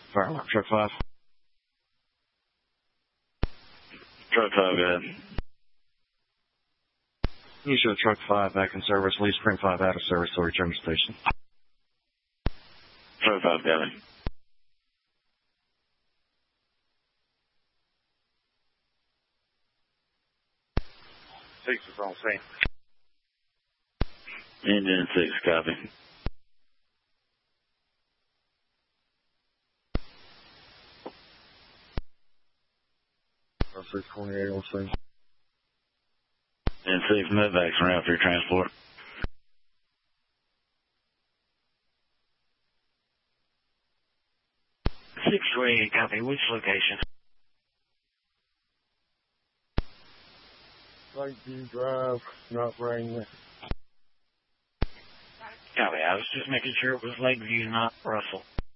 Fire alarm, truck 5. Truck 5, go ahead. You show truck 5 back in service, leave Spring 5 out of service, so return to station. Truck 5, got it. 6 is on scene. Engine 6, copy. 628 on scene. And 6 medvacs around for your transport. 628, copy. Which location? Lakeview Drive, not Rainley. Copy. I was just making sure it was Lakeview, not Russell.